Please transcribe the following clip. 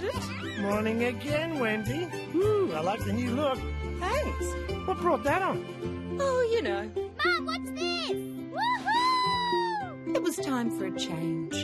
it? Morning again, Wendy. Ooh, I like the new look. Thanks. What brought that on? Oh, you know. Mum, what's this? Woohoo! It was time for a change.